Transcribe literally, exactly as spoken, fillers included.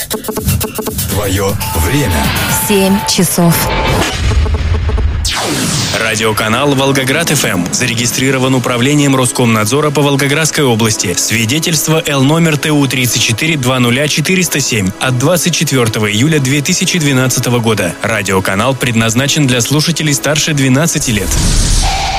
Твое время. Семь часов. Радиоканал «Волгоград-ФМ» зарегистрирован управлением Роскомнадзора по Волгоградской области. Свидетельство Л номер Т У тридцать четыре двадцать ноль четыреста семь от двадцать четвёртого июля две тысячи двенадцатого года. Радиоканал предназначен для слушателей старше двенадцати лет.